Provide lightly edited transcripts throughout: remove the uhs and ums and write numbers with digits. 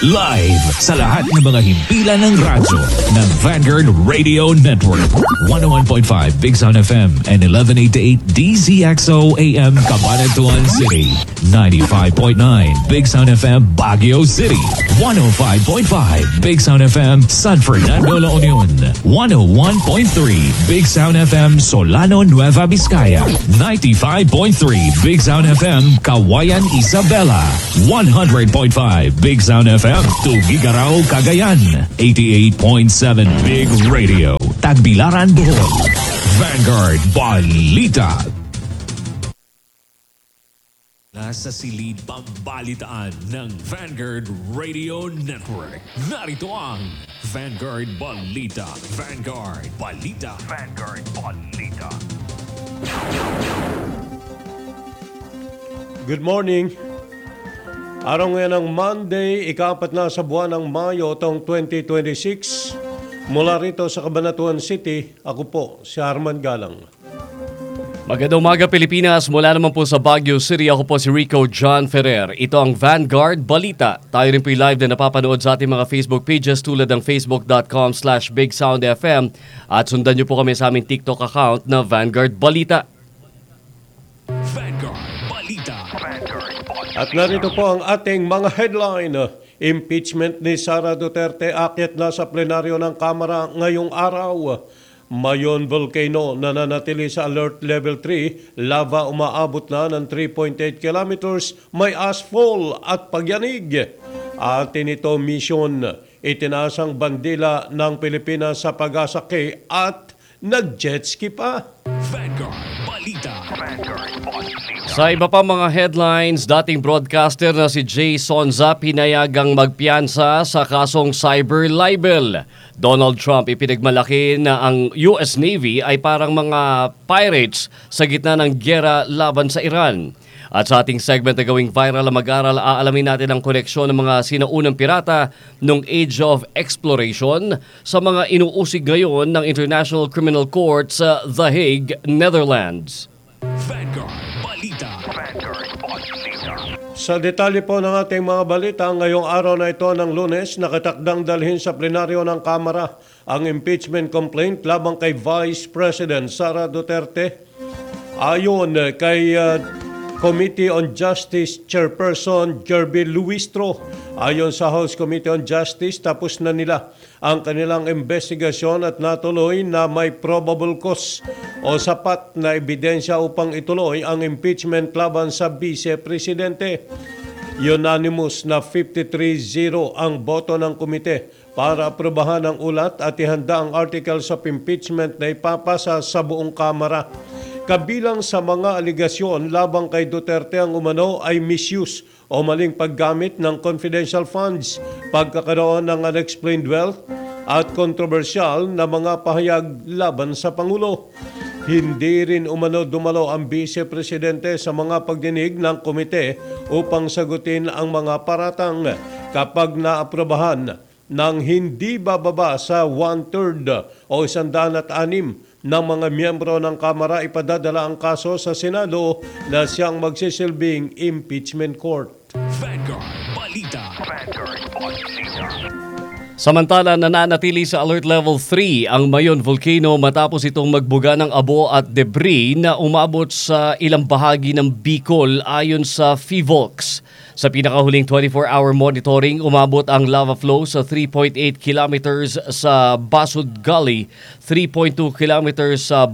Live sa lahat ng mga himpilan ng radyo ng Vanguard Radio Network. 101.5 Big Sound FM and 1188 DZXO AM Cabanatuan City. 95.9 Big Sound FM Baguio City. 105.5 Big Sound FM San Fernando La Union. 101.3 Big Sound FM Solano Nueva Vizcaya. 95.3 Big Sound FM Kawayan Isabela. 100.5 Big Sound FM Tugigaraw Cagayan. 88.7 Big Radio Tagbilaran Bohol. Vanguard Balita. Nasa silid pambalitaan ng Vanguard Radio Network. Narito ang Vanguard Balita. Vanguard Balita. Vanguard Balita. Good morning. Araw ngayon ng Monday, ika-4 na sa buwan ng Mayo taong 2026. Mula rito sa Cabanatuan City, ako po si Arman Galang. Magandang umaga Pilipinas, mula naman po sa Baguio City, ako po si Rico John Ferrer. Ito ang Vanguard Balita. Tayo rin po live na napapanood sa ating mga Facebook pages tulad ng facebook.com/BigSoundFM at sundan niyo po kami sa aming TikTok account na Vanguard Balita. Vanguard Balita. At narito po ang ating mga headline. Impeachment ni Sara Duterte akyat na sa plenaryo ng Kamara ngayong araw. Mayon Volcano nananatili sa Alert Level 3, lava umaabot na ng 3.8 kilometers, may asphalt at pagyanig. Atin ito mission, itinaas ang bandila ng Pilipinas sa pag-asake at nag-jet ski pa. Vanguard Balita. Vanguard Balita. Sa iba pa mga headlines, dating broadcaster na si Jay Sonza pinayagang magpiyansa sa kasong cyber libel. Donald Trump ipinagmalaki na ang US Navy ay parang mga pirates sa gitna ng gyera laban sa Iran. At sa ating segment na gawing viral na mag-aral, aalamin natin ang koneksyon ng mga sinaunang pirata nung Age of Exploration sa mga inuusig ngayon ng International Criminal Court sa The Hague, Netherlands. Vanguard Balita. Vanguard Balita. Sa detalye po ng ating mga balita, ngayong araw na ito ng Lunes, nakatakdang dalhin sa plenaryo ng Kamara ang impeachment complaint labang kay Vice President Sara Duterte. Ayon kay Committee on Justice Chairperson Jerby Luistro, ayon sa House Committee on Justice, tapos na nila ang kanilang investigasyon at natuloy na may probable cause o sapat na ebidensya upang ituloy ang impeachment laban sa Vice Presidente. Unanimous na 53-0 ang boto ng komite para aprobahan ang ulat at ihanda ang articles of impeachment na ipapasa sa buong Kamara. Kabilang sa mga aligasyon labang kay Duterte ang umano ay misuse o maling paggamit ng confidential funds, pagkakaroon ng unexplained wealth at kontrobersyal na mga pahayag laban sa Pangulo. Hindi rin umano dumalo ang Vice Presidente sa mga pagdinig ng komite upang sagutin ang mga paratang kapag naaprobahan ng hindi bababa sa 1/3 o 106 ng mga miyembro ng Kamara, ipadadala ang kaso sa Senado na siyang magsisilbing impeachment court. Vanguard Balita. Vanguard Balita. Samantala, nananatili sa Alert Level 3 ang Mayon Volcano matapos itong magbuga ng abo at debris na umabot sa ilang bahagi ng Bicol ayon sa PHIVOLCS. Sa pinakahuling 24-hour monitoring, umabot ang lava flow sa 3.8 kilometers sa Basud Gully, 3.2 kilometers sa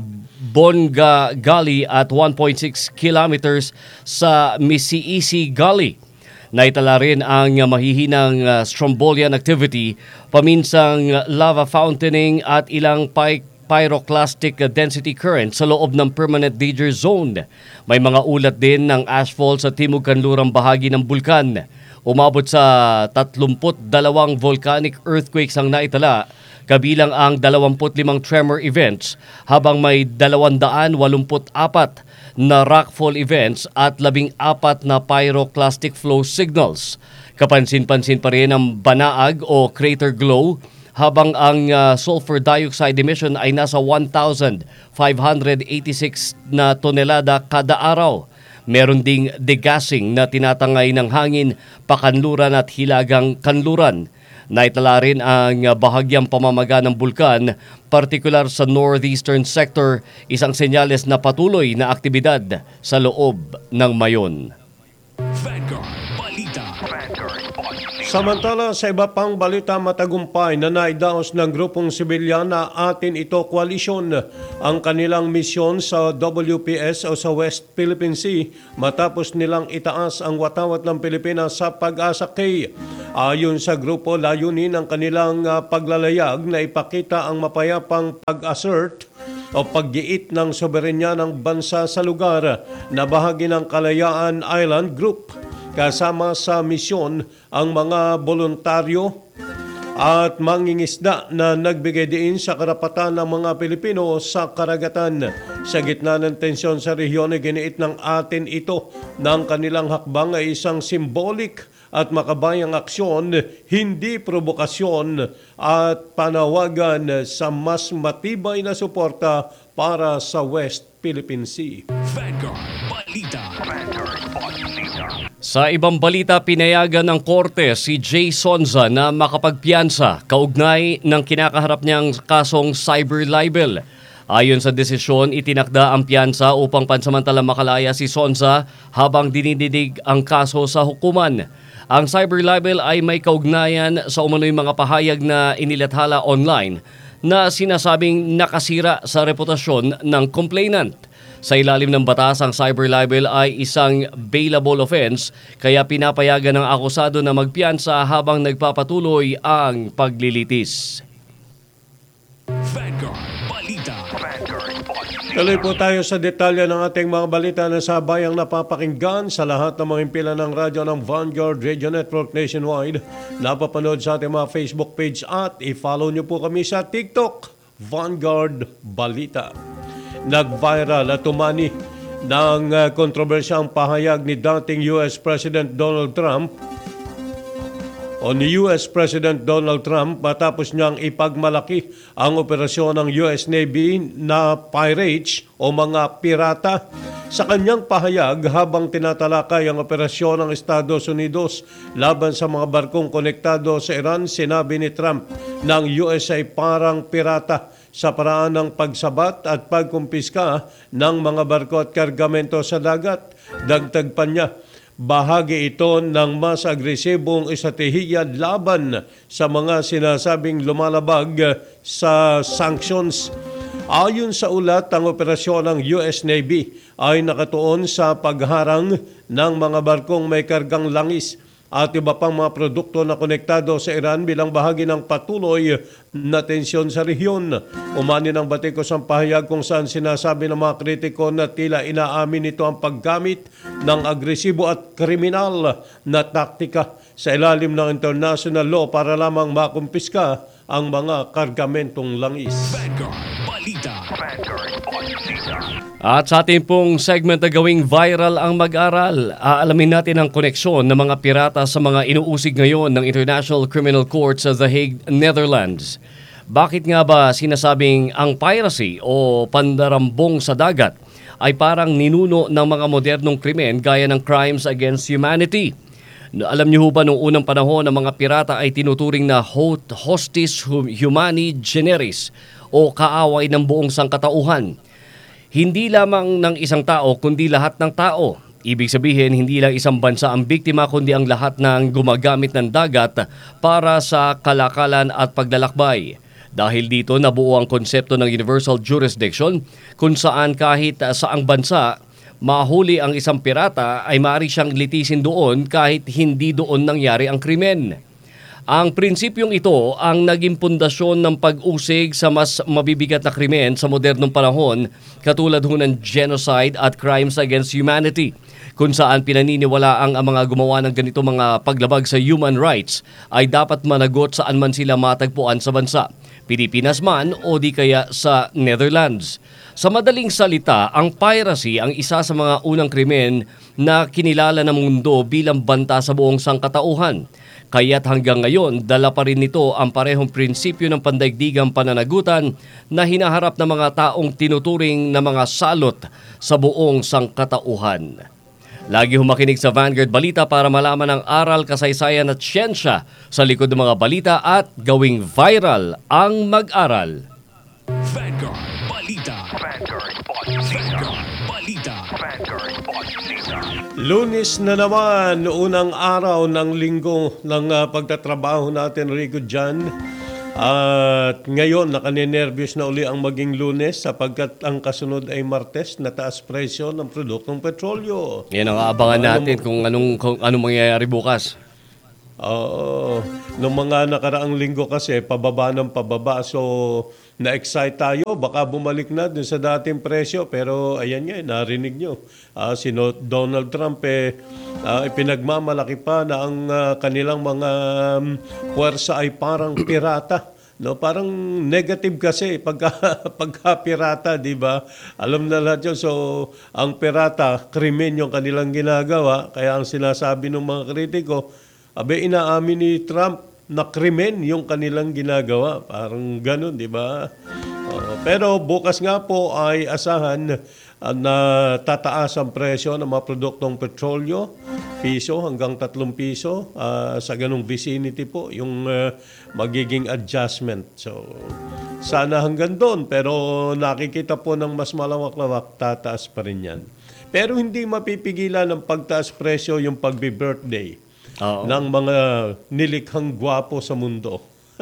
Bonga Gully at 1.6 kilometers sa Misiisi Gully. Naitala rin ang mahihinang strombolian activity, paminsang lava fountaining at ilang pyroclastic density current sa loob ng permanent danger zone. May mga ulat din ng ashfall sa timog-kanlurang bahagi ng bulkan. Umabot sa 32 volcanic earthquakes ang naitala, kabilang ang 25 tremor events, habang may 284 na rockfall events at 14 na pyroclastic flow signals. Kapansin-pansin pa rin ang banaag o crater glow, habang ang sulfur dioxide emission ay nasa 1,586 na tonelada kada araw. Meron ding degassing na tinatangay ng hangin, pakanluran at hilagang kanluran. Naitala rin ang bahagyang pamamaga ng bulkan, partikular sa northeastern sector, isang senyales na patuloy na aktibidad sa loob ng Mayon. Vanguard Balita. Samantala sa iba pang balita, matagumpay na naidaos ng grupong sibilyan na Atin Ito Coalition ang kanilang misyon sa WPS o sa West Philippine Sea matapos nilang itaas ang watawat ng Pilipinas sa Pag-asa K. Ayon sa grupo, layunin ang kanilang paglalayag na ipakita ang mapayapang pag-assert o paggiit ng soberenya ng bansa sa lugar na bahagi ng Kalayaan Island Group. Kasama sa misyon ang mga voluntaryo at mangingisda na nagbigay diin sa karapatan ng mga Pilipino sa karagatan. Sa gitna ng tensyon sa rehiyon, giniit ng Atin Ito ng kanilang hakbang ay isang symbolic at makabayang aksyon, hindi provokasyon at panawagan sa mas matibay na suporta para sa West Philippine Sea. Vanguard Balita. Sa ibang balita, pinayagan ng korte si Jay Sonza na makapagpiyansa kaugnay ng kinakaharap niyang kasong cyber libel. Ayon sa desisyon, itinakda ang piyansa upang pansamantalang makalaya si Sonza habang dinidinig ang kaso sa hukuman. Ang cyber libel ay may kaugnayan sa umano'y mga pahayag na inilathala online na sinasabing nakasira sa reputasyon ng complainant. Sa ilalim ng batas, ang cyber libel ay isang bailable offense kaya pinapayagan ng akusado na magpiyansa habang nagpapatuloy ang paglilitis. Vanguard Balita. Tuloy po tayo sa detalye ng ating mga balita na sa bayang napapakinggan sa lahat ng mga impila ng radyo ng Vanguard Radio Network nationwide. Napapanood sa ating mga Facebook page at i-follow nyo po kami sa TikTok, Vanguard Balita. Nag-viral at umani ng kontrobersyang pahayag ni dating US President Donald Trump matapos niyang ipagmalaki ang operasyon ng US Navy na pirates o mga pirata. Sa kanyang pahayag habang tinatalakay ang operasyon ng Estados Unidos laban sa mga barkong konektado sa Iran, sinabi ni Trump ng US ay parang pirata sa paraan ng pagsabat at pagkumpiska ng mga barko at kargamento sa dagat. Dagdag pa niya, bahagi ito ng mas agresibong estratehiya laban sa mga sinasabing lumalabag sa sanctions. Ayon sa ulat, ang operasyon ng US Navy ay nakatuon sa pagharang ng mga barkong may kargang langis at iba pang mga produkto na konektado sa Iran bilang bahagi ng patuloy na tensyon sa rehiyon. Umani ng batikos ang pahayag kung saan sinasabi ng mga kritiko na tila inaamin nito ang paggamit ng agresibo at kriminal na taktika sa ilalim ng international law para lamang makumpiska ang mga kargamentong langis. Vanguard Balita. At sa ating pong segment na gawing viral ang mag-aral, aalamin natin ang koneksyon ng mga pirata sa mga inuusig ngayon ng International Criminal Court sa The Hague, Netherlands. Bakit nga ba sinasabing ang piracy o pandarambong sa dagat ay parang ninuno ng mga modernong krimen gaya ng crimes against humanity? Alam niyo ba noong unang panahon ng mga pirata ay tinuturing na hostis humani generis o kaaway ng buong sangkatauhan? Hindi lamang ng isang tao kundi lahat ng tao. Ibig sabihin, hindi lang isang bansa ang biktima kundi ang lahat ng gumagamit ng dagat para sa kalakalan at paglalakbay. Dahil dito nabuo ang konsepto ng universal jurisdiction kung saan kahit saang bansa mahuli ang isang pirata ay maaari siyang litisin doon kahit hindi doon nangyari ang krimen. Ang prinsipyong ito ang naging pundasyon ng pag-usig sa mas mabibigat na krimen sa modernong panahon katulad ng genocide at crimes against humanity, kung saan pinaniniwalaang ang mga gumawa ng ganito mga paglabag sa human rights ay dapat managot saan man sila matagpuan sa bansa, Pilipinas man o di kaya sa Netherlands. Sa madaling salita, ang piracy ang isa sa mga unang krimen na kinilala ng mundo bilang banta sa buong sangkatauhan. Kaya't hanggang ngayon, dala pa rin nito ang parehong prinsipyo ng pandaigdigang pananagutan na hinaharap ng mga taong tinuturing na mga salot sa buong sangkatauhan. Lagi humakinig sa Vanguard Balita para malaman ang aral, kasaysayan at siyensya sa likod ng mga balita at gawing viral ang mag-aral. Vanguard Balita. Vanguard Balita. Lunes na naman, unang araw ng linggo ng pagtatrabaho natin, Rico Jan. At ngayon, nakanenervyos na uli ang maging Lunes sapagkat ang kasunod ay Martes na taas presyo ng produktong petrolyo. Yan ang aabangan natin kung anong mangyayari bukas. Oo. Noong mga nakaraang linggo kasi, pababa ng pababa. So, na-excite tayo. Baka bumalik na dun sa dating presyo. Pero, ayan nga, narinig nyo. Si Donald Trump, ipinagmamalaki pa na ang kanilang mga puwersa ay parang pirata. No, parang negative kasi pagka pirata, di ba? Alam na lahat yun. So, ang pirata, krimen yung kanilang ginagawa. Kaya ang sinasabi ng mga kritiko, inaamin ni Trump na krimen yung kanilang ginagawa. Parang ganun, di ba? Pero bukas nga po ay asahan na tataas ang presyo ng mga produktong petrolyo, piso hanggang 3 piso. Sa ganung vicinity po yung magiging adjustment. So, sana hanggang doon. Pero nakikita po ng mas malawak-lawak, tataas pa rin yan. Pero hindi mapipigilan ng pagtaas presyo yung pagbi-birthday ng mga nilikhang gwapo sa mundo.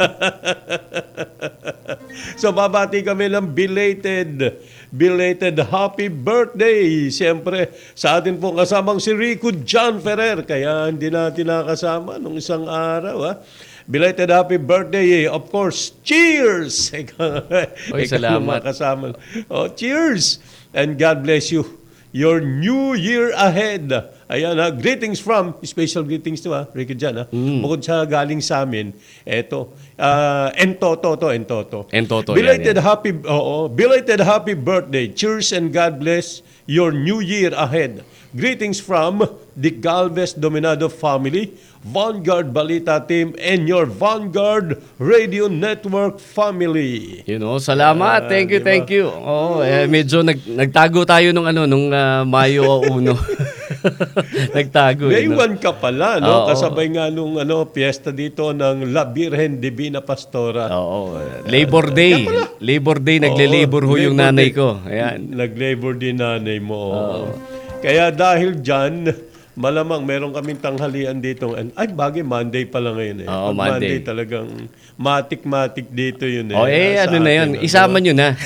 So babati kami ng belated happy birthday. Siyempre, sa atin pong kasamang si Rico John Ferrer. Kaya hindi natin nakasama nung isang araw. Belated happy birthday. Of course, cheers! Oy, salamat. Cheers! And God bless you. Your new year ahead. Ayan greetings from, special greetings to Ricky Jan Bukod sa galing sa amin, eto, Entoto. Belated happy birthday. Cheers and God bless your new year ahead. Greetings from the Galvez Dominado family, Vanguard Balita team, and your Vanguard Radio Network family. Salamat. Thank you, thank you. Medyo nagtago tayo nung Mayo 1. Nagtago. May 1 ka pala, no? Kasabay nga nung piyesta dito ng La Virgen Divina Pastora. Labor Day. Labor Day, nagle-labor ho yung nanay ko. Ayan. Nag-labor din nanay mo. Kaya dahil dyan, malamang meron kaming tanghalian dito. Ay, bagay, Monday pala ngayon. Monday talagang matik-matik dito yun. Ano na yun? Isama nyo na.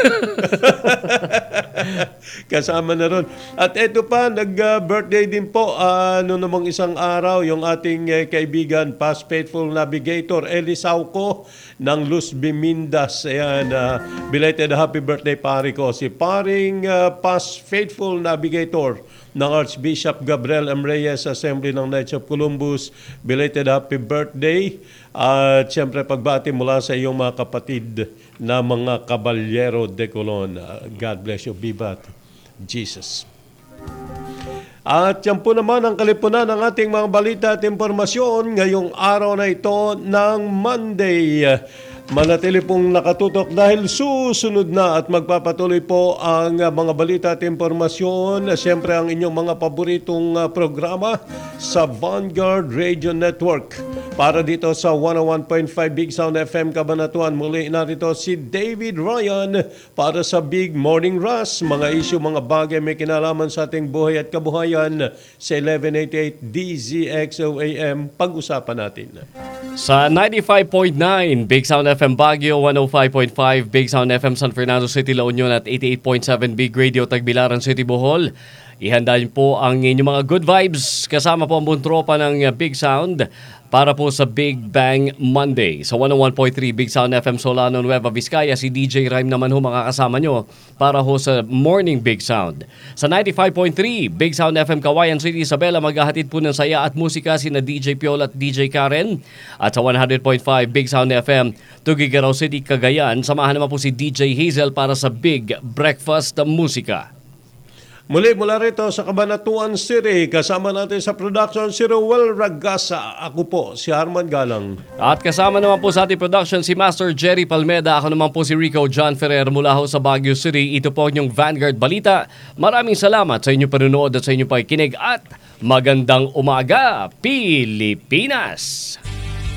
Kasama na ron. At eto pa, nag-birthday din po namang isang araw yung ating kaibigan, past faithful navigator, Eli Sauco ng Luz Bimindas. Ayan, belated happy birthday pari ko. Si paring past faithful navigator ng Archbishop Gabriel M. Reyes Assembly ng Knights of Columbus. Belated happy birthday. At siyempre pagbati mula sa iyong mga kapatid na mga Caballero de Colon. God bless you. Vivat Jesus. At yan po naman ang kalipunan ng ating mga balita at impormasyon ngayong araw na ito ng Monday. Manatili pong nakatutok dahil susunod na at magpapatuloy po ang mga balita at impormasyon. Siyempre ang inyong mga paboritong programa sa Vanguard Radio Network. Para dito sa 101.5 Big Sound FM Cabanatuan, muli narito si David Ryan para sa Big Morning Rush. Mga isyu, mga bagay may kinalaman sa ating buhay at kabuhayan sa 1188 DZXO AM. Pag-usapan natin. Sa 95.9 Big Sound FM Baguio, 105.5 Big Sound FM San Fernando City, La Union at 88.7 Big Radio Tagbilaran City, Bohol. Ihanda niyo po ang inyong mga good vibes kasama po ang buong tropa ng Big Sound para po sa Big Bang Monday. Sa 101.3 Big Sound FM Solano, Nueva Vizcaya, si DJ Rhyme naman ho makakasama nyo para ho sa Morning Big Sound. Sa 95.3 Big Sound FM Kawayan City, Isabela, maghahatid po ng saya at musika sina DJ Piol at DJ Karen. At sa 100.5 Big Sound FM Tugigaraw City, Cagayan, samahan naman po si DJ Hazel para sa Big Breakfast Musika. Muli mula rito sa Cabanatuan City, kasama natin sa production si Roel Ragasa. Ako po si Arman Galang. At kasama naman po sa ating production si Master Jerry Palmeda. Ako naman po si Rico John Ferrer mula ho sa Baguio City. Ito po yung Vanguard Balita. Maraming salamat sa inyong panunood at sa inyong pakikinig at magandang umaga, Pilipinas!